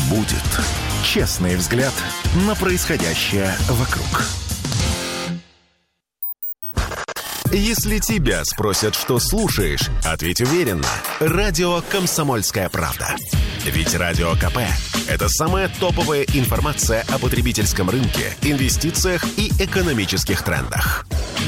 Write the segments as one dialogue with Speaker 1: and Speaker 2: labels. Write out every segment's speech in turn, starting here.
Speaker 1: будет честный взгляд на происходящее вокруг. Если тебя спросят, что слушаешь, ответь уверенно. Радио «Комсомольская правда». Ведь Радио КП – это самая топовая информация о потребительском рынке, инвестициях и экономических трендах.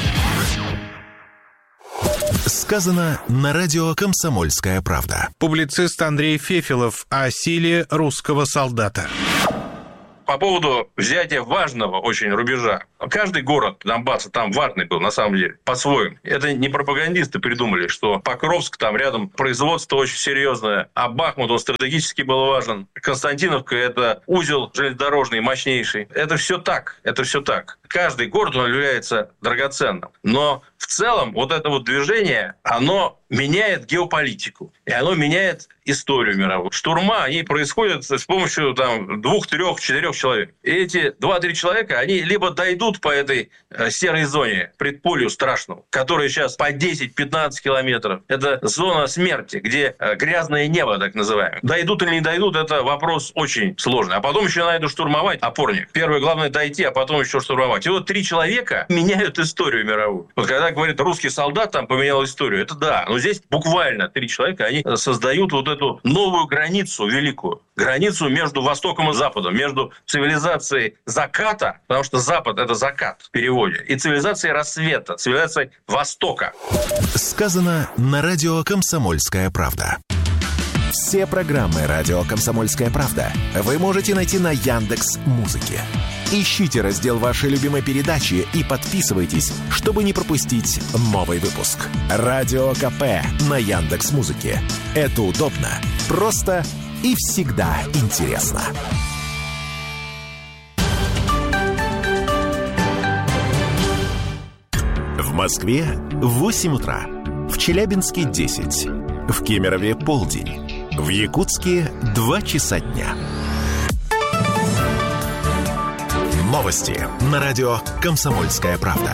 Speaker 1: Сказано на радио «Комсомольская правда».
Speaker 2: Публицист Андрей Фефелов о силе русского солдата.
Speaker 3: По поводу взятия важного очень рубежа. Каждый город Донбасса там важный был, на самом деле, по-своему. Это не пропагандисты придумали, что Покровск, там рядом производство очень серьезное, а Бахмут, он стратегически был важен. Константиновка – это узел железнодорожный мощнейший. Это все так, это все так. Каждый город, он является драгоценным. Но в целом вот это вот движение, оно меняет геополитику. И оно меняет историю мировую. Штурма, они происходят с помощью 2, 3, 4 человек. И эти 2-3 человека, они либо дойдут по этой серой зоне, предполью страшному, которая сейчас по 10-15 километров. Это зона смерти, где грязное небо, так называемое. Дойдут или не дойдут, это вопрос очень сложный. А потом еще надо штурмовать опорник. Первое, главное дойти, а потом еще штурмовать. И вот 3 человека меняют историю мировую. Вот когда говорит, русский солдат там поменял историю, это да. Но здесь буквально 3 человека, они создают вот эту новую границу великую. Границу между Востоком и Западом, между цивилизацией заката, потому что Запад – это закат в переводе, и цивилизацией рассвета, цивилизацией Востока.
Speaker 1: Сказано на радио «Комсомольская правда». Все программы радио «Комсомольская правда» вы можете найти на Яндекс.Музыке. Ищите раздел вашей любимой передачи и подписывайтесь, чтобы не пропустить новый выпуск. Радио КП на Яндекс.Музыке. Это удобно, просто и всегда интересно. В Москве 8 утра. В Челябинске 10. В Кемерове полдень. В Якутске 2 часа дня. Новости на радио «Комсомольская правда».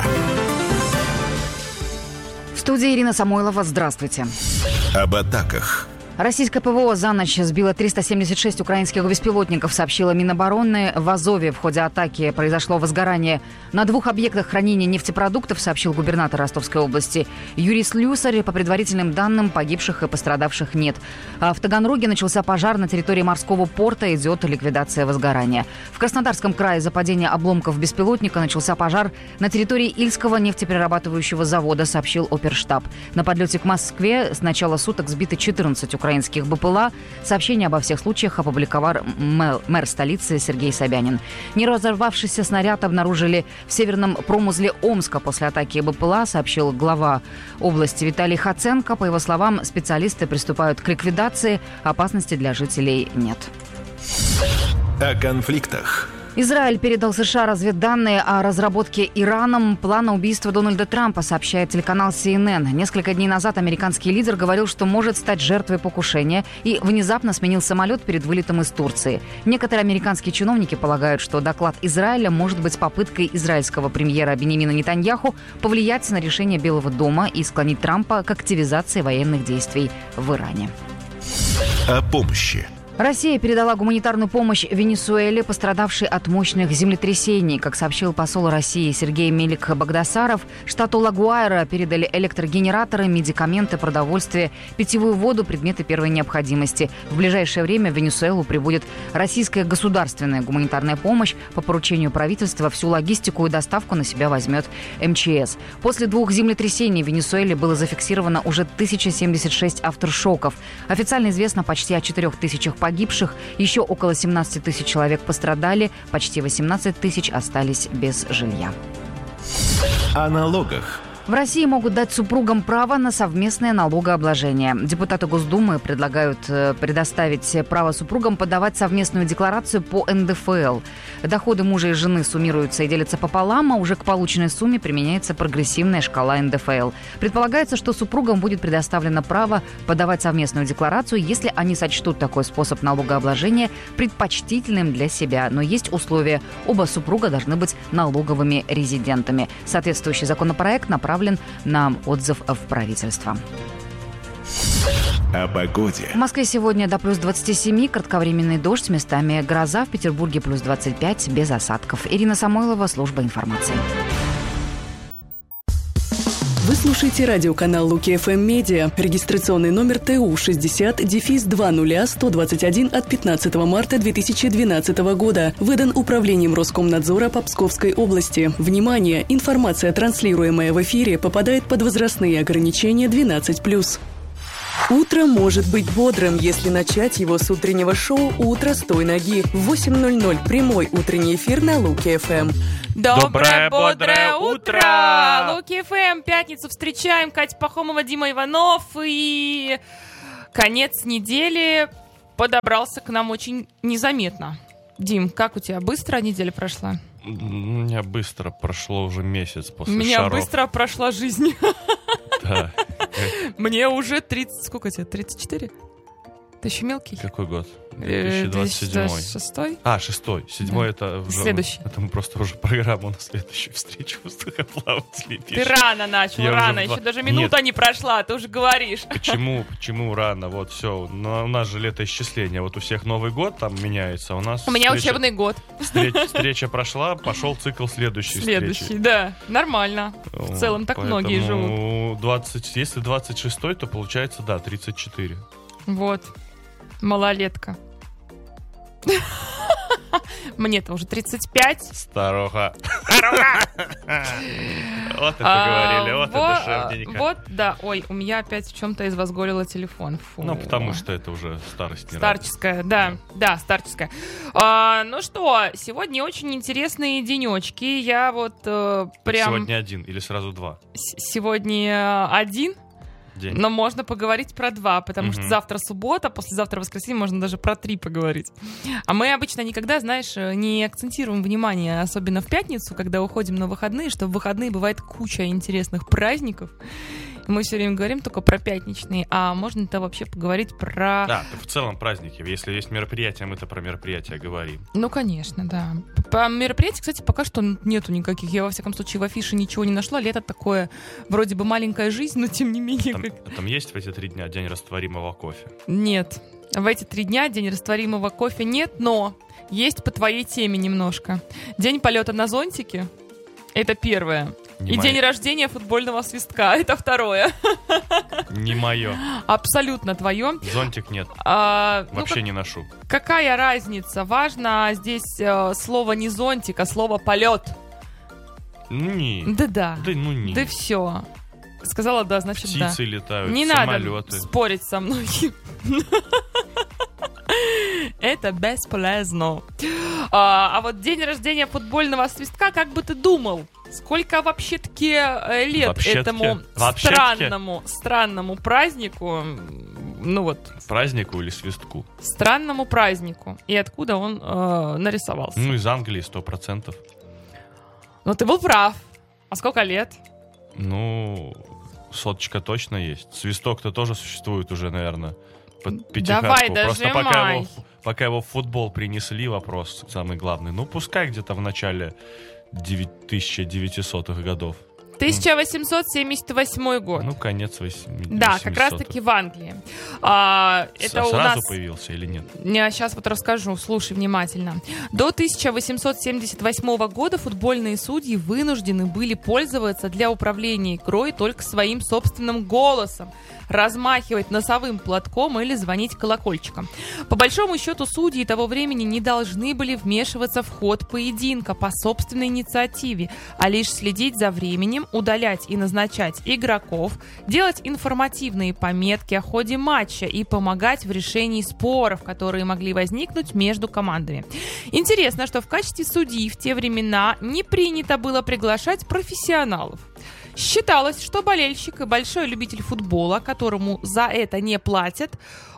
Speaker 4: В студии Ирина Самойлова. Здравствуйте.
Speaker 1: Об атаках.
Speaker 4: Российское ПВО за ночь сбило 376 украинских беспилотников, сообщила Минобороны. В Азове в ходе атаки произошло возгорание на 2 объектах хранения нефтепродуктов, сообщил губернатор Ростовской области Юрий Слюсарь. По предварительным данным, погибших и пострадавших нет. А в Таганроге начался пожар на территории морского порта, идет ликвидация возгорания. В Краснодарском крае из-за падения обломков беспилотника начался пожар на территории Ильского нефтеперерабатывающего завода, сообщил оперштаб. На подлете к Москве с начала суток сбиты 14 украинских БПЛА. Сообщение обо всех случаях опубликовал мэр столицы Сергей Собянин. Неразорвавшийся снаряд обнаружили в северном промузле Омска после атаки БПЛА, сообщил глава области Виталий Хаценко. По его словам, специалисты приступают к ликвидации. Опасности для жителей нет.
Speaker 1: О конфликтах.
Speaker 4: Израиль передал США разведданные о разработке Ираном плана убийства Дональда Трампа, сообщает телеканал CNN. Несколько дней назад американский лидер говорил, что может стать жертвой покушения, и внезапно сменил самолет перед вылетом из Турции. Некоторые американские чиновники полагают, что доклад Израиля может быть попыткой израильского премьера Биньямина Нетаньяху повлиять на решение Белого дома и склонить Трампа к активизации военных действий в Иране.
Speaker 1: О помощи.
Speaker 4: Россия передала гуманитарную помощь Венесуэле, пострадавшей от мощных землетрясений. Как сообщил посол России Сергей Мелик-Багдасаров, штату Ла-Гуайра передали электрогенераторы, медикаменты, продовольствие, питьевую воду, предметы первой необходимости. В ближайшее время в Венесуэлу прибудет российская государственная гуманитарная помощь. По поручению правительства всю логистику и доставку на себя возьмет МЧС. После 2 землетрясений в Венесуэле было зафиксировано уже 1076 авторшоков. Официально известно почти о 4000 погибших, еще около 17 тысяч человек пострадали, почти 18 тысяч остались без жилья.
Speaker 1: О налогах.
Speaker 4: В России могут дать супругам право на совместное налогообложение. Депутаты Госдумы предлагают предоставить право супругам подавать совместную декларацию по НДФЛ. Доходы мужа и жены суммируются и делятся пополам, а уже к полученной сумме применяется прогрессивная шкала НДФЛ. Предполагается, что супругам будет предоставлено право подавать совместную декларацию, если они сочтут такой способ налогообложения предпочтительным для себя. Но есть условия. Оба супруга должны быть налоговыми резидентами. Соответствующий законопроект направлен на отзыв в правительство.
Speaker 1: О погоде.
Speaker 4: В Москве сегодня до плюс 27, кратковременный дождь, местами гроза, в Петербурге плюс 25, без осадков. Ирина Самойлова, служба информации.
Speaker 5: Вы слушаете радиоканал Луки ФМ Медиа. Регистрационный номер ТУ 60-200121 от 15 марта 2012 года. Выдан Управлением Роскомнадзора по Псковской области. Внимание! Информация, транслируемая в эфире, попадает под возрастные ограничения 12+. Утро может быть бодрым, если начать его с утреннего шоу «Утро с той ноги». В 8:00 прямой утренний эфир на Луки ФМ.
Speaker 6: Доброе, бодрое утро! Луки ФМ, пятницу встречаем. Катя Пахомова, Дима Иванов. И конец недели подобрался к нам очень незаметно. Дим, как у тебя? Быстро неделя прошла?
Speaker 7: У меня быстро прошло уже месяц после
Speaker 6: У меня
Speaker 7: шаров.
Speaker 6: быстро прошла жизнь.
Speaker 7: Да.
Speaker 6: Мне уже 30... Сколько тебе? 34? Ты еще мелкий?
Speaker 7: Какой год? 2027.
Speaker 6: 2006?
Speaker 7: А, 6-й. 7-й это уже...
Speaker 6: Следующий.
Speaker 7: Это мы просто уже программу на следующую встречу воздухоплавателей
Speaker 6: Ты
Speaker 7: пишем.
Speaker 6: рано начал,
Speaker 7: Я
Speaker 6: рано.
Speaker 7: уже
Speaker 6: Еще даже минута не прошла, ты уже говоришь.
Speaker 7: Почему рано? Вот все. Но у нас же летоисчисление. Вот у всех Новый год там меняется. У нас
Speaker 6: У меня учебный год.
Speaker 7: Встреча прошла, пошел цикл следующей
Speaker 6: Следующий,
Speaker 7: встречи.
Speaker 6: да. Нормально. В целом так
Speaker 7: Поэтому
Speaker 6: многие живут.
Speaker 7: Если 26-й, то получается, да, 34.
Speaker 6: Вот. Малолетка. Мне-то уже 35.
Speaker 7: Старуха. Вот и поговорили, вот и душевненько.
Speaker 6: Вот, да. Ой, у меня опять в чем-то извозгорило телефон. Фу.
Speaker 7: Ну, потому что это уже старость не
Speaker 6: Старческая, да, старческая. Ну что, сегодня очень интересные денечки. Я вот прям...
Speaker 7: Сегодня один или сразу два?
Speaker 6: Сегодня один.
Speaker 7: День.
Speaker 6: Но можно поговорить про два, потому что завтра суббота, послезавтра воскресенье, можно даже про 3 поговорить. А мы обычно никогда, знаешь, не акцентируем внимание, особенно в пятницу, когда уходим на выходные, что в выходные бывает куча интересных праздников. Мы все время говорим только про пятничные, а можно-то вообще поговорить про...
Speaker 7: Да, в целом праздники. Если есть мероприятия, мы-то про мероприятия говорим.
Speaker 6: Ну, конечно, да. По мероприятиям, кстати, пока что нету никаких. Я, во всяком случае, в афише ничего не нашла. Лето такое, вроде бы маленькая жизнь, но тем не менее...
Speaker 7: Там есть в эти 3 дня день растворимого кофе?
Speaker 6: Нет. В эти 3 дня день растворимого кофе нет, но есть по твоей теме немножко. День полета на зонтике. Это первое. И день рождения футбольного свистка. Это второе.
Speaker 7: Не мое.
Speaker 6: Абсолютно твое.
Speaker 7: Зонтик нет. Вообще не ношу.
Speaker 6: Какая разница? Важно здесь слово не зонтик, а слово полет.
Speaker 7: Не.
Speaker 6: Да.
Speaker 7: Ну не.
Speaker 6: Да все. Сказала да, значит
Speaker 7: птицы
Speaker 6: да.
Speaker 7: Птицы летают,
Speaker 6: не
Speaker 7: самолеты.
Speaker 6: Надо спорить со мной. Это бесполезно. А вот день рождения футбольного свистка, как бы ты думал? Сколько вообще-таки лет этому странному празднику? Ну вот.
Speaker 7: Празднику или свистку?
Speaker 6: Странному празднику. И откуда он нарисовался?
Speaker 7: Ну, из Англии 100%.
Speaker 6: Ну, ты был прав. А сколько лет?
Speaker 7: Ну, 100 точно есть. Свисток-то тоже существует уже, наверное, под пятихатку.
Speaker 6: Давай,
Speaker 7: Просто
Speaker 6: дожимай.
Speaker 7: пока его в футбол принесли, вопрос самый главный. Ну, пускай где-то в начале 1900-х годов.
Speaker 6: 1878 год.
Speaker 7: Ну, конец 80-х.
Speaker 6: Да, как раз-таки в Англии. Это
Speaker 7: сразу
Speaker 6: у нас...
Speaker 7: появился или нет?
Speaker 6: Я сейчас вот расскажу, слушай внимательно. До 1878 года футбольные судьи вынуждены были пользоваться для управления игрой только своим собственным голосом, размахивать носовым платком или звонить колокольчиком. По большому счету, судьи того времени не должны были вмешиваться в ход поединка по собственной инициативе, а лишь следить за временем, удалять и назначать игроков, делать информативные пометки о ходе матча и помогать в решении споров, которые могли возникнуть между командами. Интересно, что в качестве судей в те времена не принято было приглашать профессионалов. Считалось, что болельщик и большой любитель футбола, которому за это не платят,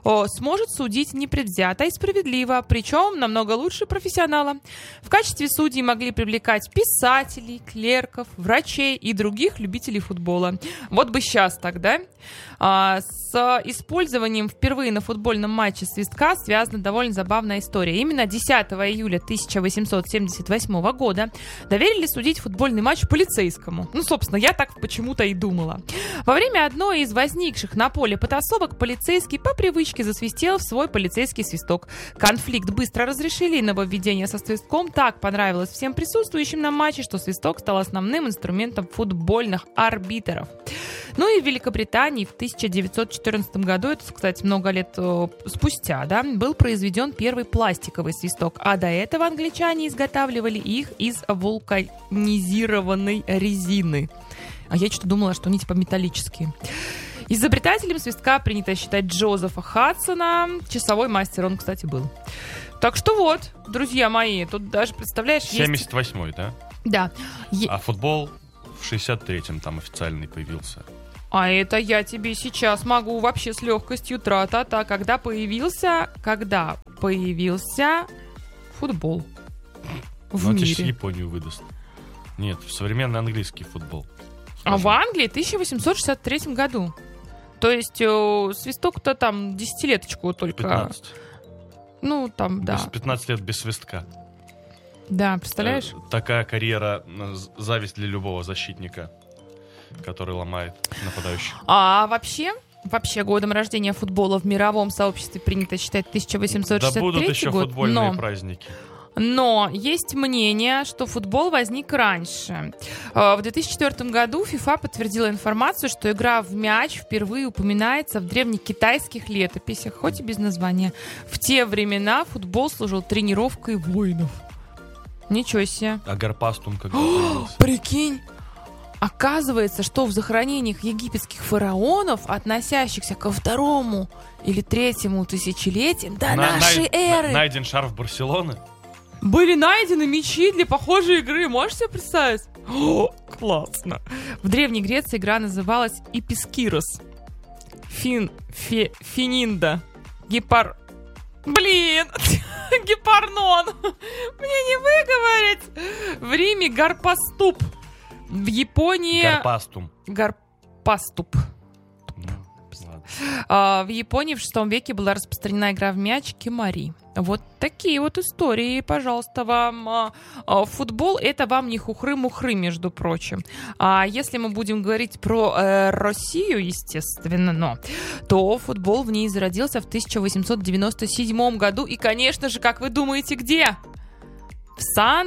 Speaker 6: сможет судить непредвзято и справедливо, причем намного лучше профессионала. В качестве судей могли привлекать писателей, клерков, врачей и других любителей футбола. Вот бы сейчас тогда. С использованием впервые на футбольном матче свистка связана довольно забавная история. Именно 10 июля 1878 года доверили судить футбольный матч полицейскому. Ну, собственно, я так почему-то и думала. Во время одной из возникших на поле потасовок полицейский по привычке засвистел в свой полицейский свисток. Конфликт быстро разрешили, и нововведение со свистком так понравилось всем присутствующим на матче, что свисток стал основным инструментом футбольных арбитров. Ну и в Великобритании в 1914 году, это, кстати, много лет спустя, да, был произведен первый пластиковый свисток, а до этого англичане изготавливали их из вулканизированной резины. А я что-то думала, что они типа металлические. Изобретателем свистка принято считать Джозефа Хадсона. Часовой мастер он, кстати, был. Так что вот, друзья мои, тут даже, представляешь,
Speaker 7: 78-й, да?
Speaker 6: Да.
Speaker 7: А футбол в 63-м там официальный появился.
Speaker 6: А это я тебе сейчас могу вообще с легкостью тра-та-та. Когда появился футбол в мире?
Speaker 7: Тебе Японию выдаст. Нет, в современный английский футбол.
Speaker 6: А в Англии в 1863 году. То есть свисток-то там десятилеточку только.
Speaker 7: 15.
Speaker 6: Ну, там, да.
Speaker 7: 15 лет без свистка.
Speaker 6: Да, представляешь?
Speaker 7: Такая карьера — зависть для любого защитника, который ломает нападающих.
Speaker 6: А вообще годом рождения футбола в мировом сообществе принято считать 1863 год.
Speaker 7: Да будут еще футбольные праздники.
Speaker 6: Но есть мнение, что футбол возник раньше. В 2004 году FIFA подтвердила информацию, что игра в мяч впервые упоминается в древнекитайских летописях, хоть и без названия. В те времена футбол служил тренировкой воинов. Ничего себе.
Speaker 7: А Гарпастум когда появился?
Speaker 6: Прикинь! Оказывается, что в захоронениях египетских фараонов, относящихся ко 2 или 3 тысячелетиям до нашей эры,
Speaker 7: найден шарф Барселоны?
Speaker 6: Были найдены мячи для похожей игры. Можешь себе представить? О, классно. В Древней Греции игра называлась Эпискирос. Фининда. Гепарнон. Мне не выговорить. В Риме Гарпаступ. В Японии... Гарпаступ. В Японии в 6 веке была распространена игра в мяч кемари. Вот такие вот истории, пожалуйста, вам. Футбол — это вам не хухры-мухры, между прочим. А если мы будем говорить про Россию, естественно, то футбол в ней зародился в 1897 году. И, конечно же, как вы думаете, где? В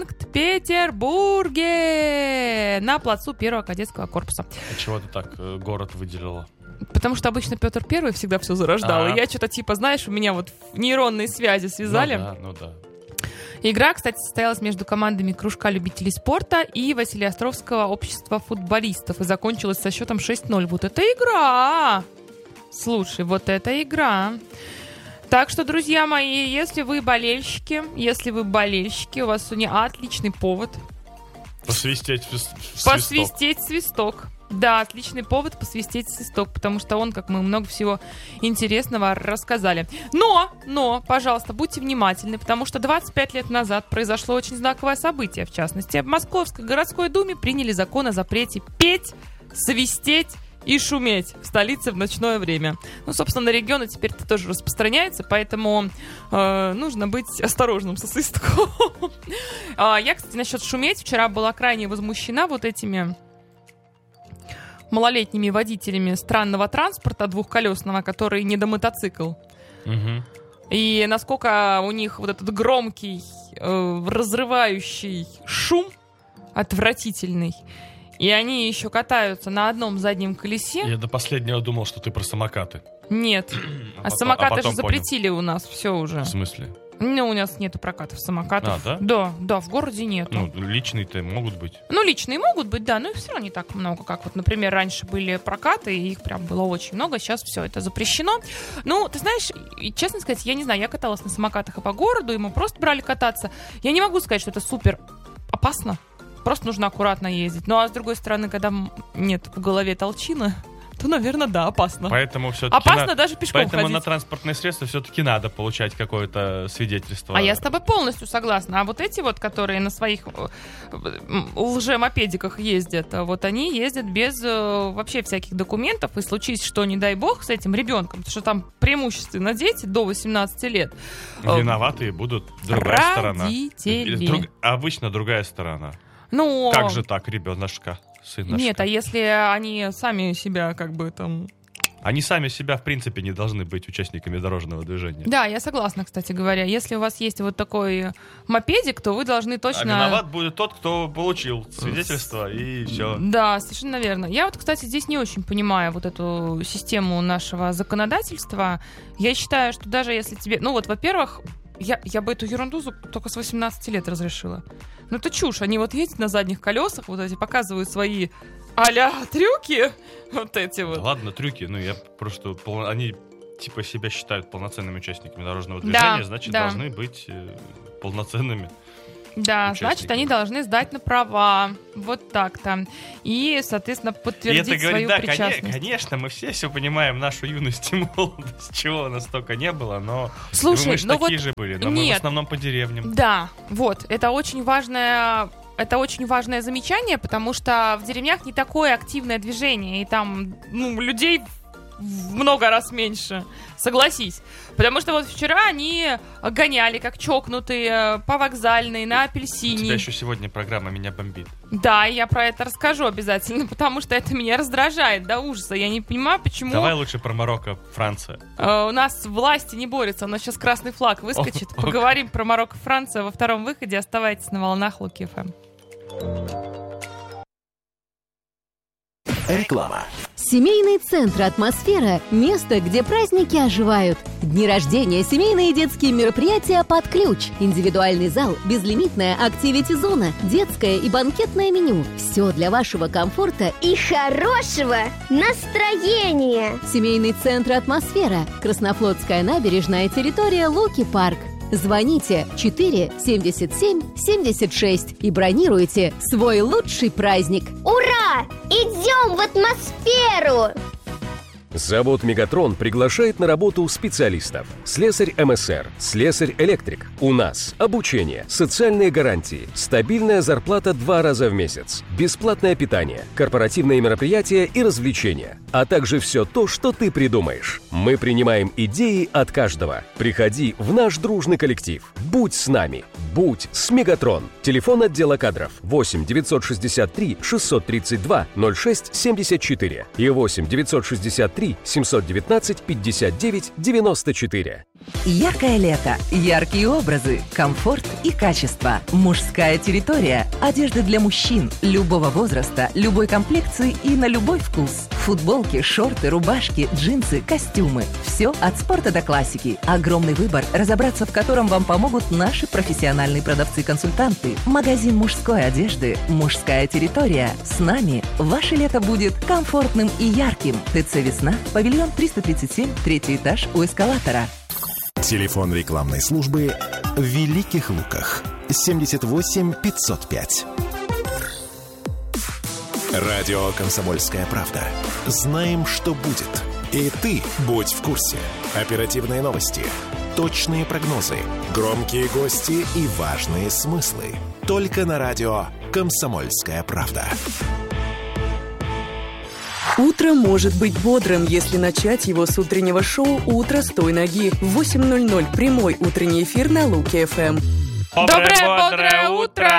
Speaker 6: Санкт-Петербурге! На плацу 1-го кадетского корпуса.
Speaker 7: А чего ты так город выделила?
Speaker 6: Потому что обычно Петр I всегда все зарождал. И я что-то типа, знаешь, у меня вот нейронные связи связали.
Speaker 7: Ну да.
Speaker 6: Игра, кстати, состоялась между командами кружка любителей спорта и Василеостровского общества футболистов. И закончилась со счетом 6-0. Вот это игра! Слушай, вот это игра! Так что, друзья мои, если вы болельщики, у вас сегодня отличный повод.
Speaker 7: Посвистеть
Speaker 6: свисток. Да, отличный повод посвистеть свисток, потому что он, как мы много всего интересного рассказали. Но, пожалуйста, будьте внимательны, потому что 25 лет назад произошло очень знаковое событие. В частности, в Московской городской думе приняли закон о запрете петь, свистеть и шуметь в столице в ночное время. Ну, собственно, на регионы теперь это тоже распространяется, поэтому нужно быть осторожным со свистком. Я, кстати, насчет шуметь вчера была крайне возмущена вот этими малолетними водителями странного транспорта двухколесного, который не до мотоцикл.
Speaker 7: Угу.
Speaker 6: И насколько у них вот этот громкий, разрывающий шум отвратительный. И они еще катаются на одном заднем колесе.
Speaker 7: Я до последнего думал, что ты про самокаты.
Speaker 6: Нет. Самокаты же запретили у нас все уже.
Speaker 7: В смысле?
Speaker 6: Ну, у нас нету прокатов самокатов.
Speaker 7: Да?
Speaker 6: Да, в городе нету.
Speaker 7: Ну, личные-то могут быть.
Speaker 6: Ну, личные могут быть, да, но их все равно не так много, как вот, например, раньше были прокаты, и их прям было очень много, сейчас все это запрещено. Ну, ты знаешь, честно сказать, я не знаю, я каталась на самокатах и по городу, и мы просто брали кататься. Я не могу сказать, что это супер опасно, просто нужно аккуратно ездить. Ну, а с другой стороны, когда нет в голове толчины, то, наверное, да, опасно.
Speaker 7: Поэтому все-таки
Speaker 6: опасно даже пешком
Speaker 7: поэтому
Speaker 6: ходить.
Speaker 7: на транспортные средства все-таки надо получать какое-то свидетельство.
Speaker 6: А я с тобой полностью согласна. А вот эти вот, которые на своих лже-мопедиках ездят, вот они ездят без вообще всяких документов, и случись что, не дай бог, с этим ребенком, потому что там преимущественно дети до 18 лет.
Speaker 7: Виноватые будут другая сторона.
Speaker 6: Родители.
Speaker 7: Обычно другая сторона.
Speaker 6: Ну,
Speaker 7: как же так, ребеночка, сыночка?
Speaker 6: Нет, а если они сами себя как бы там...
Speaker 7: Они сами себя, в принципе, не должны быть участниками дорожного движения.
Speaker 6: Да, я согласна, кстати говоря. Если у вас есть вот такой мопедик, то вы должны точно...
Speaker 7: А виноват будет тот, кто получил свидетельство, и все.
Speaker 6: Да, совершенно верно. Я вот, кстати, здесь не очень понимаю вот эту систему нашего законодательства. Я считаю, что даже если тебе... Ну вот, во-первых, я бы эту ерунду только с 18 лет разрешила. Ну это чушь. Они вот ездят на задних колесах, вот эти показывают свои а-ля трюки. Вот эти вот.
Speaker 7: Да ладно, трюки. Ну я просто... Они типа себя считают полноценными участниками дорожного движения, значит, должны быть полноценными.
Speaker 6: Да, значит, они должны сдать на права. Вот так-то. И, соответственно, подтвердить свою причастность.
Speaker 7: Конечно, мы все понимаем, нашу юность и молодость, чего у нас столько не было, но
Speaker 6: слушай,
Speaker 7: мы же такие же были, но мы в основном по деревням. Да, вот, это очень важное замечание, потому что в деревнях не такое активное движение, и там людей в много раз меньше, согласись. Потому что вот вчера они гоняли, как чокнутые, по вокзальной, на апельсине. У тебя еще сегодня программа «Меня бомбит». Да, я про это расскажу обязательно, потому что это меня раздражает до ужаса. Я не понимаю, почему... Давай лучше про Марокко, Франция. У нас власти не борются, у нас сейчас красный флаг выскочит. Поговорим про Марокко, Франция во втором выходе. Оставайтесь на волнах Луки ФМ.
Speaker 1: Реклама.
Speaker 8: Семейный центр «Атмосфера» – место, где праздники оживают. Дни рождения, семейные и детские мероприятия под ключ. Индивидуальный зал, безлимитная активити-зона, детское и банкетное меню. Все для вашего комфорта и хорошего настроения. Семейный центр «Атмосфера». Краснофлотская набережная, территория Луки-парк. Звоните 4 77 76 и бронируйте свой лучший праздник.
Speaker 9: Ура! Идем в атмосферу!
Speaker 10: Завод «Мегатрон» приглашает на работу специалистов. Слесарь МСР, слесарь-электрик. У нас обучение, социальные гарантии, стабильная зарплата 2 раза в месяц, бесплатное питание, корпоративные мероприятия и развлечения, а также все то, что ты придумаешь. Мы принимаем идеи от каждого. Приходи в наш дружный коллектив. Будь с нами. Будь с «Мегатрон». Телефон отдела кадров 8 963 632 06 74 и 8 963 719 59 94.
Speaker 11: Яркое лето, яркие образы, комфорт и качество. Мужская территория. Одежда для мужчин любого возраста, любой комплекции и на любой вкус. Футболки, шорты, рубашки, джинсы, костюмы. Все от спорта до классики. Огромный выбор, разобраться в котором вам помогут наши профессиональные продавцы-консультанты. Магазин мужской одежды «Мужская территория». С нами ваше лето будет комфортным и ярким. ТЦ «Весна», павильон 337, 3-й этаж у эскалатора.
Speaker 1: Телефон рекламной службы в Великих Луках 78 505. Радио «Комсомольская правда». Знаем, что будет. И ты будь в курсе. Оперативные новости, точные прогнозы, громкие гости и важные смыслы. Только на радио «Комсомольская правда».
Speaker 5: Утро может быть бодрым, если начать его с утреннего шоу «Утро с той ноги». В 8:00 прямой утренний эфир на Луки ФМ.
Speaker 6: Бодрое утро!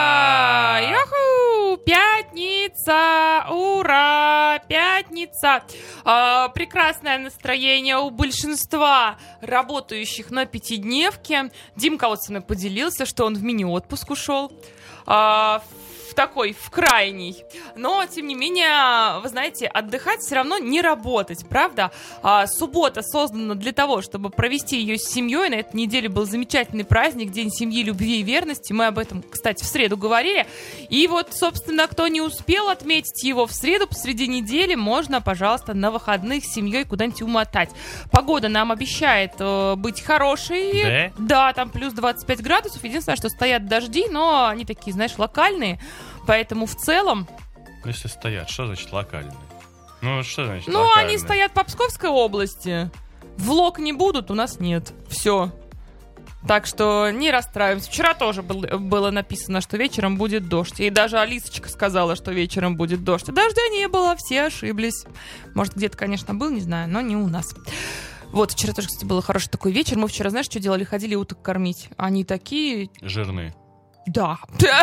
Speaker 6: Юху! Пятница! Ура! Пятница! Прекрасное настроение у большинства работающих на пятидневке. Димка вот со мной поделился, что он в мини-отпуск ушел. В крайний. Но, тем не менее, вы знаете, отдыхать все равно не работать, правда? Суббота создана для того, чтобы провести ее с семьей. На этой неделе был замечательный праздник, День семьи, любви и верности. Мы об этом, кстати, в среду говорили. И вот, собственно, кто не успел отметить его в среду, посреди недели, можно, пожалуйста, на выходных с семьей куда-нибудь умотать. Погода нам обещает быть хорошей. Да, там плюс 25 градусов. Единственное, что стоят дожди, но они такие, знаешь, локальные. Поэтому в целом...
Speaker 7: Если стоят, что значит локальные?
Speaker 12: Ну, что значит
Speaker 7: Ну,
Speaker 12: локальные?
Speaker 7: они стоят по Псковской области. Влог не будут, у нас нет. Все. Так что не расстраиваемся. Вчера тоже было написано, что вечером будет дождь. И даже Алисочка сказала, что вечером будет дождь. А дождя не было, все ошиблись. Может, где-то, конечно, был, не знаю, но не у нас. Вот, вчера тоже, кстати, был хороший такой вечер. Мы вчера, знаешь, что делали? Ходили уток кормить. Они такие...
Speaker 12: Жирные.
Speaker 7: Да.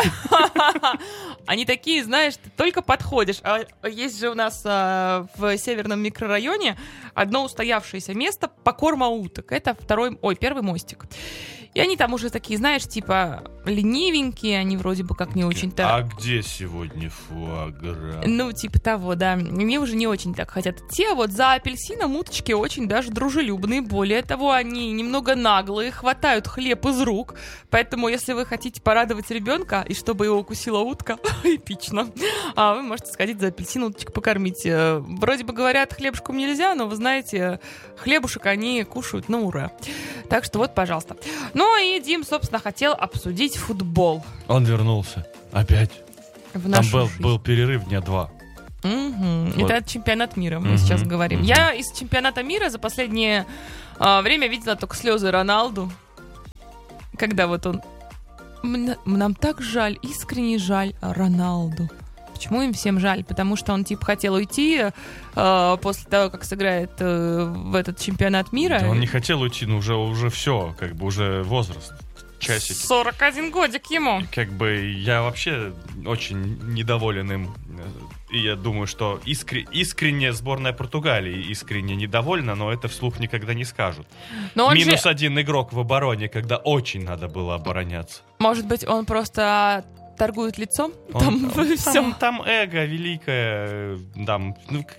Speaker 7: Они такие, знаешь, ты только подходишь. А есть же у нас в северном микрорайоне одно устоявшееся место по корму уток. Это первый мостик. И они там уже такие, знаешь, типа ленивенькие, они вроде бы как не очень-то...
Speaker 12: А где сегодня фуагра?
Speaker 7: Ну, типа того, да. Мне уже не очень так хотят идти. А вот за апельсином уточки очень даже дружелюбные. Более того, они немного наглые, хватают хлеб из рук. Поэтому, если вы хотите порадовать ребенка, и чтобы его укусила утка, эпично, вы можете сходить за апельсин, уточек покормить. Вроде бы говорят, хлебушком нельзя, но вы знаете, хлебушек они кушают на ура. Так что вот, пожалуйста. Ну и Дим, собственно, хотел обсудить футбол.
Speaker 12: Он вернулся. Опять. Там
Speaker 7: Там
Speaker 12: был перерыв дня 2.
Speaker 7: Вот. Это чемпионат мира, мы сейчас говорим. Я из чемпионата мира за последнее время видела только слезы Роналду. Когда вот он... Нам так жаль, искренне жаль Роналду. Почему им всем жаль? Потому что он типа хотел уйти после того, как сыграет в этот чемпионат мира.
Speaker 12: Да он не хотел уйти, но уже все, как бы уже возраст. Часики.
Speaker 7: 41 годик ему.
Speaker 12: Как бы я вообще очень недоволен им. И я думаю, что искренне сборная Португалии искренне недовольна, но это вслух никогда не скажут. Минус один игрок в обороне, когда очень надо было обороняться.
Speaker 7: Может быть, он просто... торгуют лицом?
Speaker 12: Там эго великое. Там,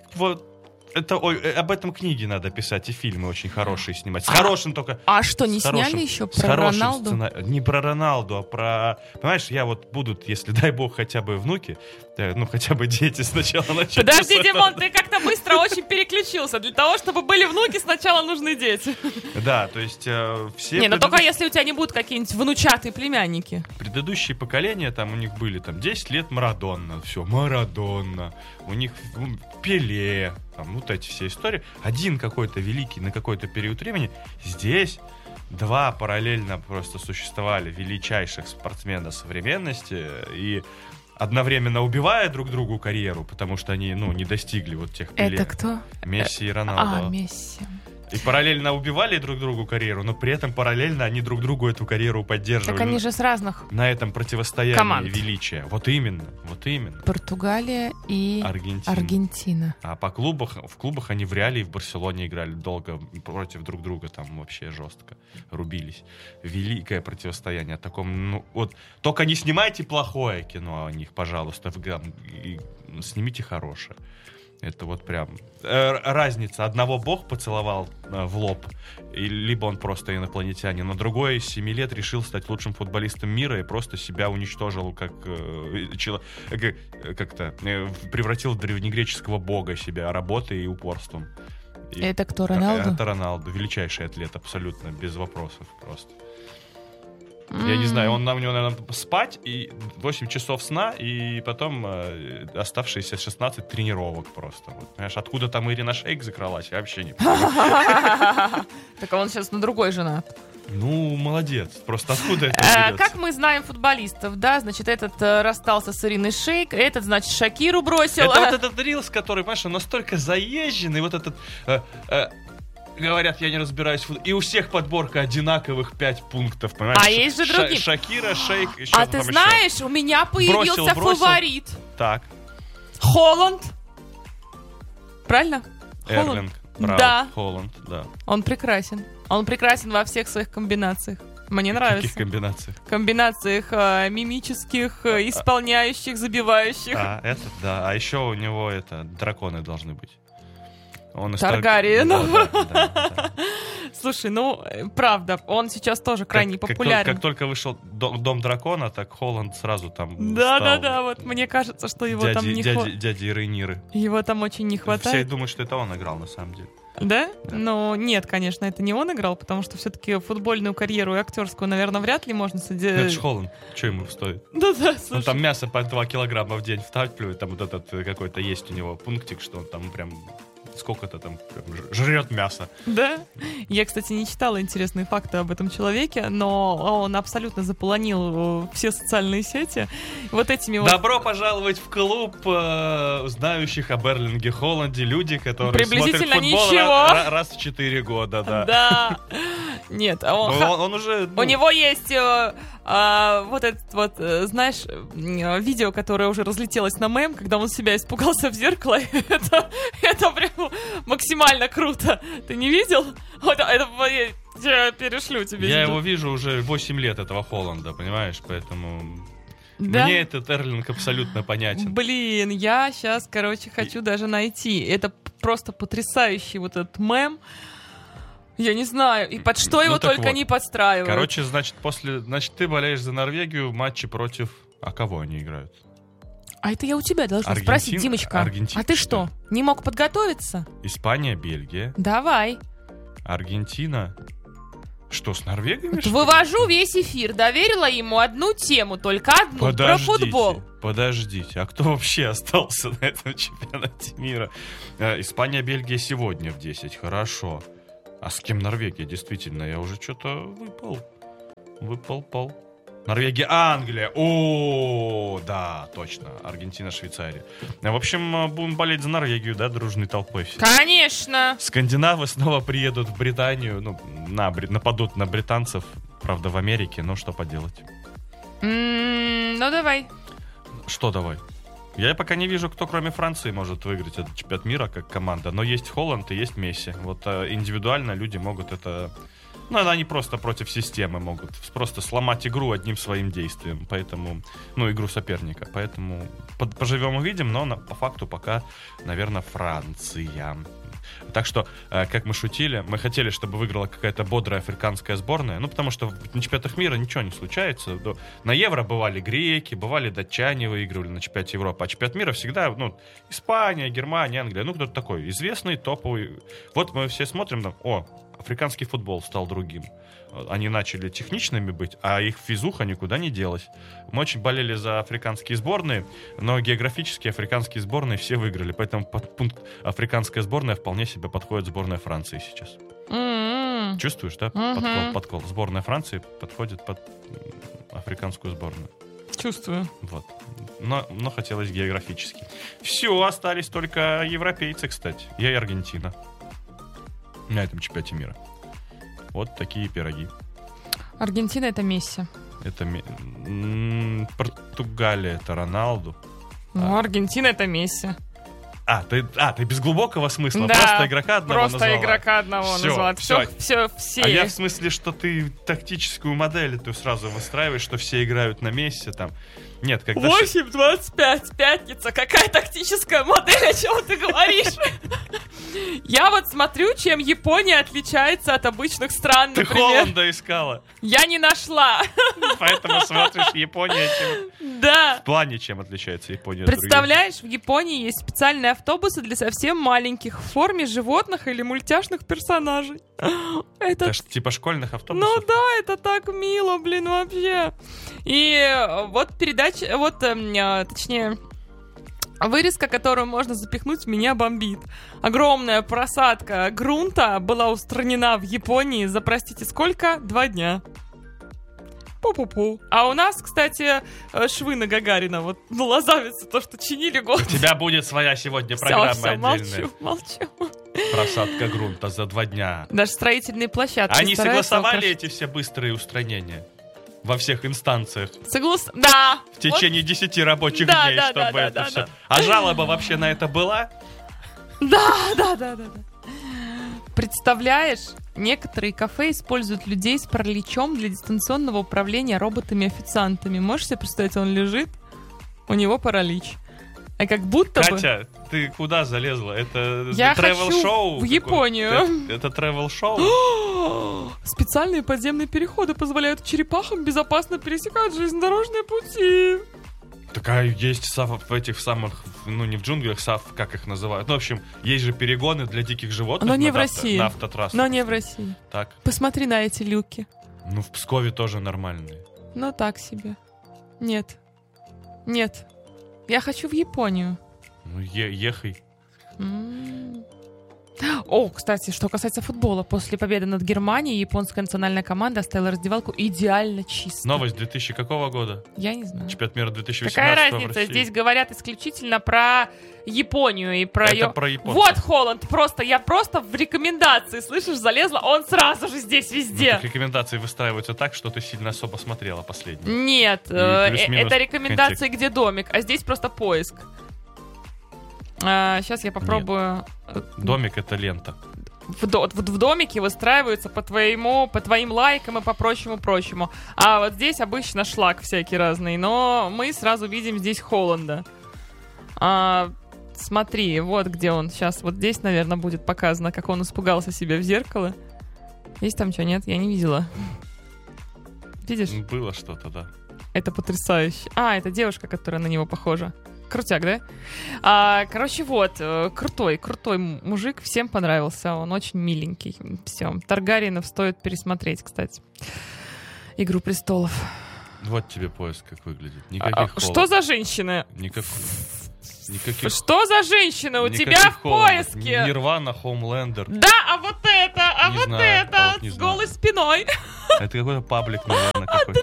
Speaker 12: об этом книги надо писать и фильмы очень хорошие снимать. С хорошим только...
Speaker 7: А что, не сняли еще про Роналду?
Speaker 12: Не про Роналду, а про... Понимаешь, будут, если, дай бог, хотя бы внуки, хотя бы дети сначала начнут.
Speaker 7: Подожди, Димон, ты как-то быстро очень переключился. Для того, чтобы были внуки, сначала нужны дети.
Speaker 12: Да, то есть все...
Speaker 7: Не, но только если у тебя не будут какие-нибудь внучатые племянники.
Speaker 12: Предыдущие поколения, там у них были 10 лет Марадонна, все, Марадонна. У них Пеле, вот эти все истории. Один какой-то великий на какой-то период времени. Здесь два параллельно просто существовали величайших спортсмена современности и одновременно убивая друг другу карьеру, потому что они, не достигли вот тех Пеле.
Speaker 7: Это кто?
Speaker 12: Месси и Роналдо.
Speaker 7: Месси.
Speaker 12: И параллельно убивали друг другу карьеру, но при этом параллельно они друг другу эту карьеру поддерживали.
Speaker 7: Так они же с разных
Speaker 12: на этом противостоянии команд. Величия. Вот именно.
Speaker 7: Португалия и Аргентина.
Speaker 12: А в клубах они в Реале и в Барселоне играли долго против друг друга, там вообще жестко рубились. Великое противостояние. О таком, только не снимайте плохое кино о них, пожалуйста, и снимите хорошее. Это вот прям разница. Одного бог поцеловал в лоб, либо он просто инопланетянин, но другой с 7 лет решил стать лучшим футболистом мира и просто себя уничтожил, как-то превратил в древнегреческого бога себя работой и упорством.
Speaker 7: Это кто, Роналду?
Speaker 12: Это Роналду, величайший атлет, абсолютно, без вопросов просто. Я не знаю, у него, наверное, спать и 8 часов сна, и потом оставшиеся 16 тренировок просто. Вот, понимаешь, откуда там Ирина Шейк закралась, я вообще не понимаю.
Speaker 7: Так он сейчас на другой женат.
Speaker 12: Молодец. Просто откуда это берется?
Speaker 7: Как мы знаем футболистов, да, значит, этот расстался с Ириной Шейк, этот, значит, Шакиру бросил.
Speaker 12: Это вот этот рилс, который, понимаешь, он настолько заезженный, вот этот... Говорят, я не разбираюсь в футболе. И у всех подборка одинаковых 5 пунктов, понимаешь?
Speaker 7: А есть же другие.
Speaker 12: Шакира, Шейк, еще
Speaker 7: А ты знаешь,
Speaker 12: еще.
Speaker 7: У меня появился фаворит.
Speaker 12: Так.
Speaker 7: Холланд. Правильно?
Speaker 12: Эрлинг.
Speaker 7: Да.
Speaker 12: Холланд, да.
Speaker 7: Он прекрасен. Он прекрасен во всех своих комбинациях. Мне нравится.
Speaker 12: В каких комбинациях?
Speaker 7: Комбинациях мимических, исполняющих, забивающих.
Speaker 12: А еще у него драконы должны быть.
Speaker 7: Таргариенов. Да. Слушай, правда, он сейчас тоже крайне популярен.
Speaker 12: Как только вышел Дом дракона, так Холланд сразу там
Speaker 7: Да, вот мне кажется, что его там не хватает.
Speaker 12: Дяди Рейниры.
Speaker 7: Его там очень не хватает.
Speaker 12: Все думают, что это он играл, на самом деле.
Speaker 6: Да? Ну, нет, конечно, это не он играл, потому что все-таки футбольную карьеру и актерскую, наверное, вряд ли можно содержать.
Speaker 12: Это ж Холланд. Что ему стоит?
Speaker 6: Да, слушай.
Speaker 12: Он там мясо по 2 килограмма в день втапливает, там вот этот какой-то есть у него пунктик, что он там прям сколько-то там жрет мясо.
Speaker 6: Да? Я, кстати, не читала интересные факты об этом человеке, но он абсолютно заполонил все социальные сети вот этими вот...
Speaker 12: Добро пожаловать в клуб знающих об Эрлинге Холланде, люди, которые смотрят футбол раз в 4 года, да.
Speaker 6: Да. Нет,
Speaker 12: он уже...
Speaker 6: У него есть вот этот вот, знаешь, видео, которое уже разлетелось на мем, когда он себя испугался в зеркало. Это прям максимально круто. Ты не видел? Я перешлю тебе.
Speaker 12: Я его вижу уже 8 лет, этого Холланда, понимаешь? Поэтому...
Speaker 6: Да?
Speaker 12: Мне этот Эрлинг абсолютно понятен.
Speaker 6: Блин, я сейчас, хочу даже найти. Это просто потрясающий вот этот мем. Я не знаю, и под что его только вот не подстраивают.
Speaker 12: Короче, значит, ты болеешь за Норвегию, матчи против... А кого они играют?
Speaker 6: А это я у тебя должна спросить, Димочка. А ты что, не мог подготовиться?
Speaker 12: Испания, Бельгия.
Speaker 6: Давай.
Speaker 12: Аргентина. Что, с Норвегией?
Speaker 6: Вывожу весь эфир. Доверила ему одну тему, только одну, про футбол.
Speaker 12: Подождите, а кто вообще остался на этом чемпионате мира? Испания, Бельгия сегодня в 10, хорошо. А с кем Норвегия? Действительно, я уже что-то выпал. Норвегия, Англия. О, да, точно. Аргентина, Швейцария. В общем, будем болеть за Норвегию, да, дружной толпой все.
Speaker 6: Конечно.
Speaker 12: Скандинавы снова приедут в Британию, нападут на британцев, правда, в Америке, но что поделать.
Speaker 6: Ну, давай.
Speaker 12: Что давай? Я пока не вижу, кто кроме Франции может выиграть этот чемпионат мира как команда. Но есть Холланд и есть Месси. Вот индивидуально люди могут это... они просто против системы могут просто сломать игру одним своим действием. Поэтому... игру соперника. Поэтому поживем увидим, но по факту пока, наверное, Франция. Так что, как мы шутили, мы хотели, чтобы выиграла какая-то бодрая африканская сборная. Потому что на чемпионатах мира ничего не случается. На Евро бывали греки, бывали датчане выигрывали на чемпионате Европы. А чемпионат мира всегда, Испания, Германия, Англия. Кто-то такой известный, топовый. Вот мы все смотрим, африканский футбол стал другим. Они начали техничными быть, а их физуха никуда не делась. Мы очень болели за африканские сборные, но географически африканские сборные все выиграли. Поэтому под пункт африканская сборная вполне себе подходит сборная Франции сейчас. Чувствуешь, да? Подкол. Сборная Франции подходит под африканскую сборную.
Speaker 6: Чувствую.
Speaker 12: Вот. Но хотелось географически. Все, остались только европейцы, кстати. И Аргентина. На этом чемпионате мира. Вот такие пироги.
Speaker 6: Аргентина — это Месси.
Speaker 12: Это Португалия — это Роналду.
Speaker 6: Аргентина — это Месси.
Speaker 12: Ты без глубокого смысла?
Speaker 6: Да,
Speaker 12: просто игрока одного назвала?
Speaker 6: Просто игрока одного назвала. Все.
Speaker 12: А я в смысле, что ты тактическую модель ты сразу выстраиваешь, что все играют на Месси там. Нет, когда...
Speaker 6: 8:25, пятница. Какая тактическая модель? О чем ты говоришь? Я вот смотрю, чем Япония отличается от обычных стран,
Speaker 12: например. Ты Холланда искала.
Speaker 6: Я не нашла.
Speaker 12: Поэтому смотришь Япония чем...
Speaker 6: Да.
Speaker 12: В плане чем отличается Япония.
Speaker 6: Представляешь, в Японии есть специальные автобусы для совсем маленьких в форме животных или мультяшных персонажей.
Speaker 12: Это типа школьных автобусов?
Speaker 6: Ну да, это так мило, вообще. И вот передача, точнее... Вырезка, которую можно запихнуть, меня бомбит. Огромная просадка грунта была устранена в Японии за, простите, сколько? 2 дня. Пу-пу-пу. А у нас, кстати, швы на Гагарина, лозавицы, то, что чинили год.
Speaker 12: У тебя будет своя сегодня программа отдельная.
Speaker 6: Молчу.
Speaker 12: Просадка грунта за 2 дня.
Speaker 6: Даже строительные площадки.
Speaker 12: Они согласовали эти все быстрые устранения? Во всех инстанциях.
Speaker 6: Да.
Speaker 12: В течение 10 рабочих дней, чтобы это все. А жалоба вообще на это была?
Speaker 6: Да. Представляешь, некоторые кафе используют людей с параличом для дистанционного управления роботами-официантами. Можешь себе представить, он лежит, у него паралич. А как будто
Speaker 12: Катя, ты куда залезла? Это
Speaker 6: travel-шоу? В Японию.
Speaker 12: Это travel-шоу?
Speaker 6: Специальные подземные переходы позволяют черепахам безопасно пересекать железнодорожные пути.
Speaker 12: Такая есть в этих самых, не в джунглях, как их называют. Ну, в общем, есть же перегоны для диких животных.
Speaker 6: Но не в России.
Speaker 12: На автотрассах.
Speaker 6: Но не в России.
Speaker 12: Так.
Speaker 6: Посмотри на эти люки.
Speaker 12: В Пскове тоже нормальные.
Speaker 6: Так себе. Нет. Я хочу в Японию.
Speaker 12: Ехай.
Speaker 6: О, кстати, что касается футбола. После победы над Германией японская национальная команда оставила раздевалку идеально чистой.
Speaker 12: Новость 2000 какого года?
Speaker 6: Я не знаю.
Speaker 12: Чемпионат мира 2018
Speaker 6: Какая разница? Здесь говорят исключительно про Японию и про ее...
Speaker 12: про японцев.
Speaker 6: Вот Холланд, я просто в рекомендации, слышишь, залезла, он сразу же здесь везде.
Speaker 12: Так рекомендации выстраиваются так, что ты сильно особо смотрела последние.
Speaker 6: Нет, это рекомендации, где домик, а здесь просто поиск. Сейчас я попробую...
Speaker 12: Нет. Домик — это лента.
Speaker 6: В домике выстраиваются по твоим лайкам и по прочему. А вот здесь обычно шлак всякий разный. Но мы сразу видим здесь Холланда. Смотри, вот где он сейчас. Вот здесь, наверное, будет показано, как он испугался себя в зеркало. Есть там что? Нет, я не видела. Видишь?
Speaker 12: Было что-то, да.
Speaker 6: Это потрясающе. Это девушка, которая на него похожа. Крутяк, да? Короче, крутой мужик, всем понравился, он очень миленький. Все, Таргариенов стоит пересмотреть, кстати. «Игру престолов».
Speaker 12: Вот тебе поиск, как выглядит. Никаких
Speaker 6: что за женщина?
Speaker 12: Никаких.
Speaker 6: Что за женщина у тебя в поиске?
Speaker 12: Нирвана, Хоумлендер.
Speaker 6: Да, вот это, с голой спиной.
Speaker 12: Это какой-то паблик, наверное, какой-то.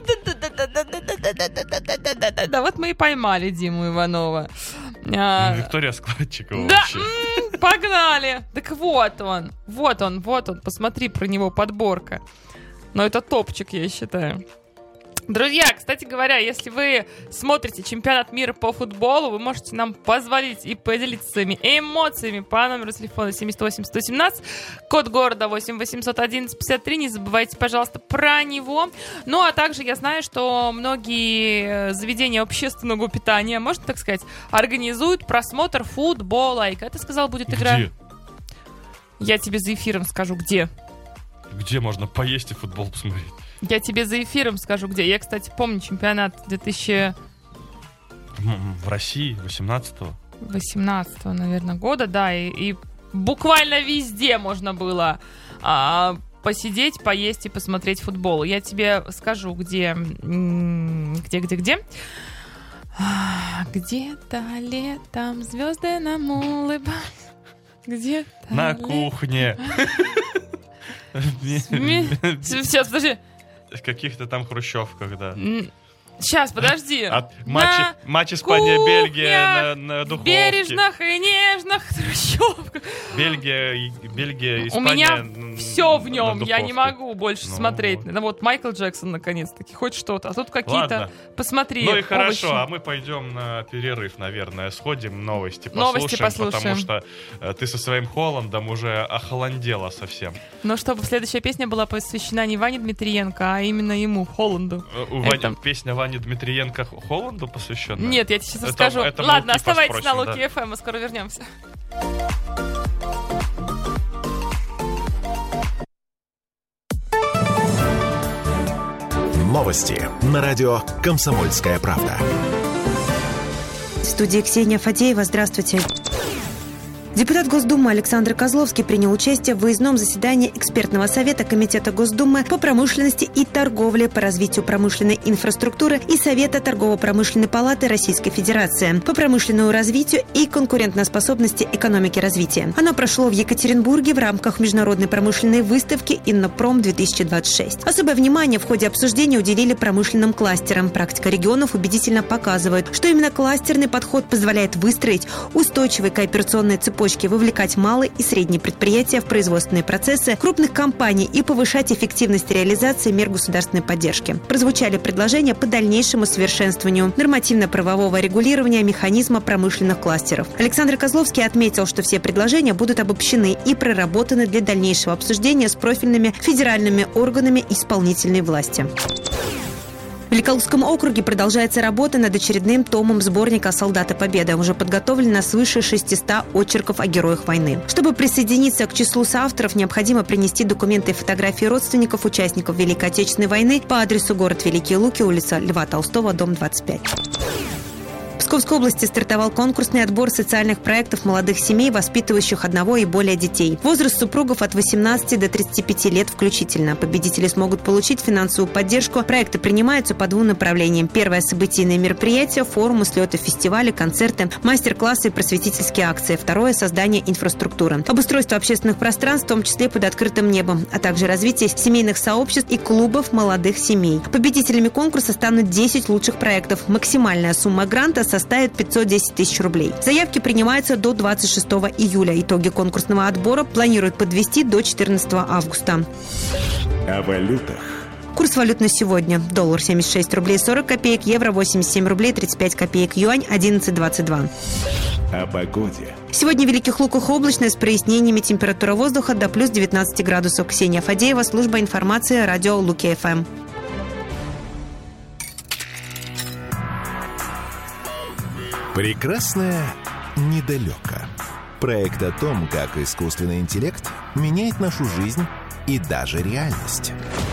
Speaker 6: Да, вот мы и поймали Диму Иванова.
Speaker 12: Виктория Складчикова.
Speaker 6: Да, погнали. Так вот он, посмотри, про него подборка. Но это топчик, я считаю. Друзья, кстати говоря, если вы смотрите чемпионат мира по футболу, вы можете нам позвонить и поделиться своими эмоциями по номеру телефона 78-117, код города 8-811-53. Не забывайте, пожалуйста, про него. Ну, а также я знаю, что многие заведения общественного питания, можно так сказать, организуют просмотр футбола. И когда ты сказал, будет игра...
Speaker 12: Где?
Speaker 6: Я тебе за эфиром скажу, где.
Speaker 12: Где можно поесть и футбол посмотреть?
Speaker 6: Я тебе за эфиром скажу, где. Я, кстати, помню чемпионат 2000...
Speaker 12: В России, 18-го?
Speaker 6: 18-го, наверное, года, да. И буквально везде можно было посидеть, поесть и посмотреть футбол. Я тебе скажу, где. Где-то летом звезды нам улыбаются. Где-то
Speaker 12: на кухне.
Speaker 6: Сейчас, подожди.
Speaker 12: В каких-то там хрущевках, да.
Speaker 6: Сейчас, подожди.
Speaker 12: Матч Испания-Бельгия на духовке.
Speaker 6: Бережных и нежных хрущевках.
Speaker 12: Бельгия, Испания.
Speaker 6: У меня все в нем. Я не могу больше смотреть. Вот Майкл Джексон, наконец-таки, хоть что-то. А тут какие-то...
Speaker 12: Ладно.
Speaker 6: Посмотри.
Speaker 12: Ну и хорошо, а мы пойдем на перерыв, наверное. Сходим, новости послушаем. Потому что ты со своим Холландом уже охолондела совсем.
Speaker 6: Но чтобы следующая песня была посвящена не Ване Дмитриенко, а именно ему, Холланду.
Speaker 12: Песня Ване Дмитриенко Холланду посвящена?
Speaker 6: Нет, я тебе сейчас расскажу. Ладно, оставайтесь на Луки ФМ, мы скоро вернемся.
Speaker 1: Новости на радио «Комсомольская правда».
Speaker 13: В студии Ксения Фадеева. Здравствуйте. Депутат Госдумы Александр Козловский принял участие в выездном заседании экспертного совета Комитета Госдумы по промышленности и торговле, по развитию промышленной инфраструктуры и Совета торгово-промышленной палаты Российской Федерации по промышленному развитию и конкурентоспособности экономики развития. Оно прошло в Екатеринбурге в рамках международной промышленной выставки «Иннопром-2026». Особое внимание в ходе обсуждения уделили промышленным кластерам. Практика регионов убедительно показывает, что именно кластерный подход позволяет выстроить устойчивые кооперационные цепочки, вовлекать малые и средние предприятия в производственные процессы крупных компаний и повышать эффективность реализации мер государственной поддержки. Прозвучали предложения по дальнейшему совершенствованию нормативно-правового регулирования механизма промышленных кластеров. Александр Козловский отметил, что все предложения будут обобщены и проработаны для дальнейшего обсуждения с профильными федеральными органами исполнительной власти. В Великолукском округе продолжается работа над очередным томом сборника «Солдаты Победы». Уже подготовлено свыше 600 очерков о героях войны. Чтобы присоединиться к числу соавторов, необходимо принести документы и фотографии родственников участников Великой Отечественной войны по адресу город Великие Луки, улица Льва Толстого, дом 25. Псковской области стартовал конкурсный отбор социальных проектов молодых семей, воспитывающих одного и более детей. Возраст супругов от 18 до 35 лет включительно. Победители смогут получить финансовую поддержку. Проекты принимаются по 2 направлениям. Первое – событийные мероприятия, форумы, слеты, фестивали, концерты, мастер-классы и просветительские акции. Второе – создание инфраструктуры. Обустройство общественных пространств, в том числе под открытым небом, а также развитие семейных сообществ и клубов молодых семей. Победителями конкурса станут 10 лучших проектов. Максимальная сумма гранта составит 510 тысяч рублей. Заявки принимаются до 26 июля. Итоги конкурсного отбора планируют подвести до 14 августа.
Speaker 1: О валютах.
Speaker 13: Курс валют на сегодня. Доллар 76 рублей 40 копеек, евро 87 рублей 35 копеек, юань 11,22.
Speaker 1: О погоде.
Speaker 13: Сегодня в Великих Луках облачно, с прояснениями, температура воздуха до плюс 19 градусов. Ксения Фадеева, служба информации, радио Луки-ФМ.
Speaker 1: Прекрасное недалеко. Проект о том, как искусственный интеллект меняет нашу жизнь и даже реальность.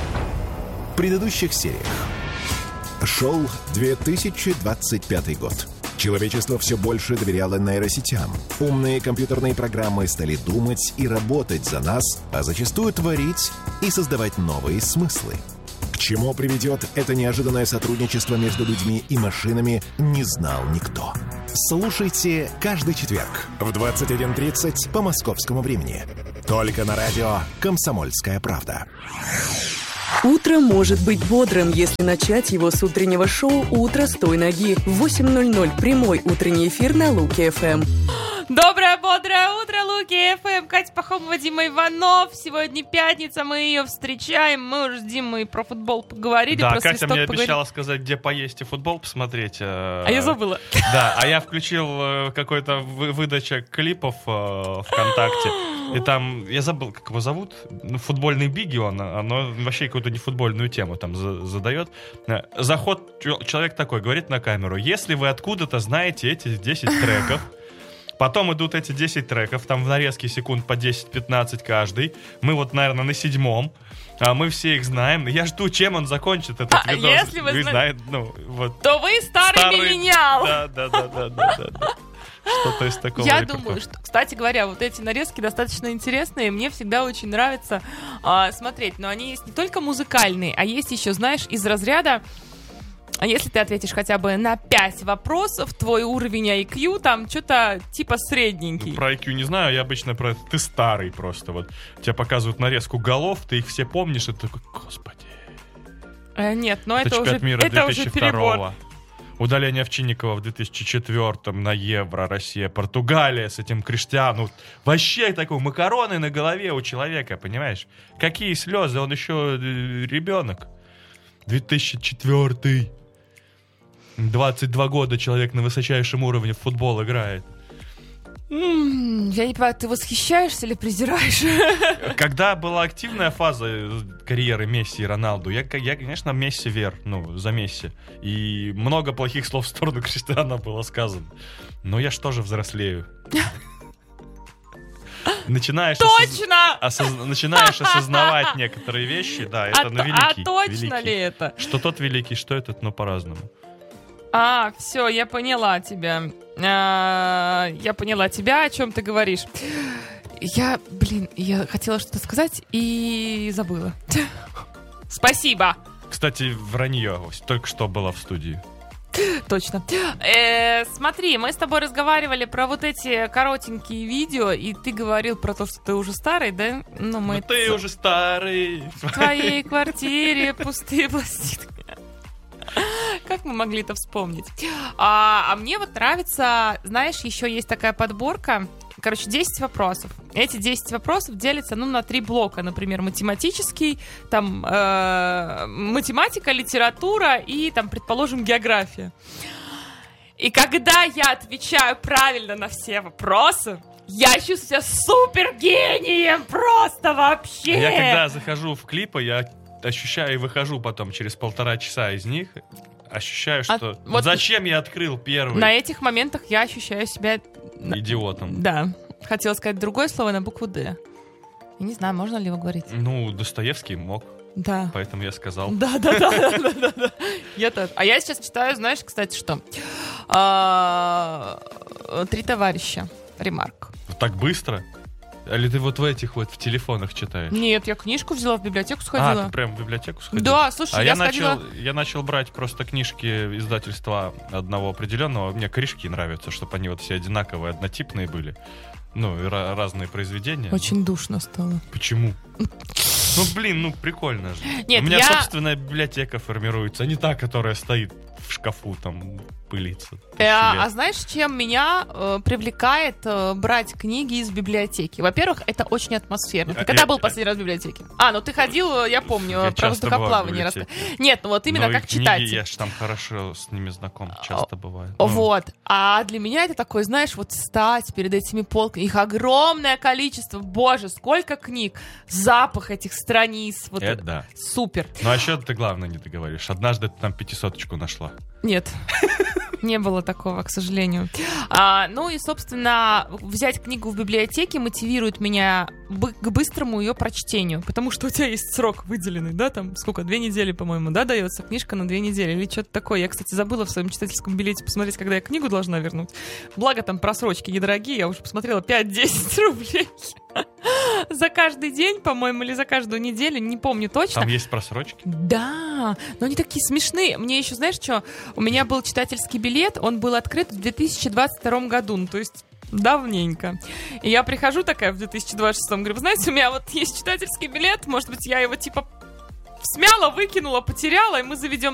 Speaker 1: В предыдущих сериях. Шел 2025 год. Человечество все больше доверяло нейросетям. Умные компьютерные программы стали думать и работать за нас, а зачастую творить и создавать новые смыслы. К чему приведет это неожиданное сотрудничество между людьми и машинами, не знал никто. Слушайте каждый четверг в 21:30 по московскому времени. Только на радио «Комсомольская правда».
Speaker 5: Утро может быть бодрым, если начать его с утреннего шоу «Утро с той ноги». В 8:00 прямой утренний эфир на Луки-ФМ.
Speaker 6: Доброе, бодрое утро, Луки-ФМ. Катя Пахомова, Дима Иванов. Сегодня пятница, мы ее встречаем. Мы уже с Димой про футбол поговорили,
Speaker 12: да,
Speaker 6: про
Speaker 12: Катя
Speaker 6: свисток
Speaker 12: мне
Speaker 6: поговорили.
Speaker 12: обещала сказать, где поесть и футбол посмотреть.
Speaker 6: А я забыла.
Speaker 12: Да, а я включил какой-то выдача клипов ВКонтакте. И там, я забыл, как его зовут, футбольный Биги оно вообще какую-то нефутбольную тему там задает. Заход, человек такой, говорит на камеру: если вы откуда-то знаете эти 10 треков, потом идут эти 10 треков, там в нарезке секунд по 10-15 каждый, мы вот, наверное, на 7-м, а мы все их знаем. Я жду, чем он закончит этот видос.
Speaker 6: Если вы знаете,
Speaker 12: вот.
Speaker 6: то вы старый миллениал.
Speaker 12: Да. Что-то из такого.
Speaker 6: Я думаю, что, кстати говоря, вот эти нарезки достаточно интересные. Мне всегда очень нравится смотреть. Но они есть не только музыкальные, а есть еще, знаешь, из разряда: если ты ответишь хотя бы на 5 вопросов, твой уровень IQ там что-то типа средненький.
Speaker 12: Про IQ не знаю, я обычно про это. Ты старый просто. Вот тебе показывают нарезку голов, ты их все помнишь, и ты такой: господи.
Speaker 6: Нет, но это уже
Speaker 12: перебор. Удаление Овчинникова в 2004-м на Евро, Россия, Португалия с этим Криштиану. Вообще такой макароны на голове у человека, понимаешь? Какие слезы, он еще ребенок. 2004-й. 22 года человек на высочайшем уровне в футбол играет.
Speaker 6: Я не понимаю, ты восхищаешься или презираешь?
Speaker 12: Когда была активная фаза карьеры Месси и Роналду, я конечно, Месси за Месси. И много плохих слов в сторону Криштиану было сказано. Но я ж тоже взрослею. Начинаешь осознавать некоторые вещи, да, это великий.
Speaker 6: А точно ли это?
Speaker 12: Что тот великий, что этот, но по-разному.
Speaker 6: Все, я поняла тебя. Я поняла тебя, о чем ты говоришь. Я хотела что-то сказать и забыла. Спасибо.
Speaker 12: Кстати, вранье только что было в студии.
Speaker 6: Точно. Смотри, мы с тобой разговаривали про вот эти коротенькие видео, и ты говорил про то, что ты уже старый, да?
Speaker 12: Ты уже старый.
Speaker 6: В твоей квартире пустые пластинки. Как мы могли это вспомнить? А мне вот нравится, знаешь, еще есть такая подборка. 10 вопросов. Эти 10 вопросов делятся, на 3 блока. Например, математический, там, математика, литература и, там, предположим, география. И когда я отвечаю правильно на все вопросы, я чувствую себя супергением просто вообще.
Speaker 12: Я когда захожу в клипы, я ощущаю и выхожу потом через 1,5 часа из них, ощущаю, что зачем я открыл первый.
Speaker 6: На этих моментах я ощущаю себя
Speaker 12: идиотом.
Speaker 6: Да. Хотела сказать другое слово на букву «Д». Я не знаю, можно ли его говорить.
Speaker 12: Достоевский мог.
Speaker 6: Да.
Speaker 12: Поэтому я сказал.
Speaker 6: Да. А я сейчас читаю, знаешь, кстати, что? «Три товарища». Ремарк.
Speaker 12: Так быстро? Или ты вот в этих вот в телефонах читаешь?
Speaker 6: Нет, я книжку взяла, в библиотеку сходила.
Speaker 12: Ты прям в библиотеку сходила?
Speaker 6: Да, слушай, я
Speaker 12: начал брать просто книжки издательства одного определенного. Мне корешки нравятся, чтобы они вот все одинаковые, однотипные были. Ну, и разные произведения.
Speaker 6: Очень душно стало.
Speaker 12: Почему? Прикольно же.
Speaker 6: Нет,
Speaker 12: у меня собственная библиотека формируется, а не та, которая стоит в шкафу, там, пылится.
Speaker 6: А знаешь, чем меня привлекает брать книги из библиотеки? Во-первых, это очень атмосферно. Ты когда был последний раз в библиотеке? Ты ходил, я помню, про воздухоплавание. Нет, вот именно как читатель.
Speaker 12: Я же там хорошо с ними знаком, часто бывает.
Speaker 6: Вот. А для меня это такое, знаешь, вот стать перед этими полками. Их огромное количество. Боже, сколько книг. Запах этих страниц. Вот это
Speaker 12: да.
Speaker 6: Супер.
Speaker 12: Ну, а еще ты, главное, не договоришь. Однажды ты там 500-очку нашла.
Speaker 6: Нет. Не было такого, к сожалению. И, собственно, взять книгу в библиотеке мотивирует меня к быстрому ее прочтению, потому что у тебя есть срок выделенный, да, там, 2 недели, по-моему, да, дается книжка на 2 недели или что-то такое. Я, кстати, забыла в своем читательском билете посмотреть, когда я книгу должна вернуть. Благо, там просрочки недорогие, я уже посмотрела 5-10 рублей. За каждый день, по-моему, или за каждую неделю, не помню точно.
Speaker 12: Там есть просрочки?
Speaker 6: Да, но они такие смешные. Мне еще, знаешь что, у меня был читательский билет, он был открыт в 2022 году, то есть давненько. И я прихожу такая в 2026, говорю, знаете, у меня вот есть читательский билет, может быть, я его типа смяла, выкинула, потеряла, и мы заведем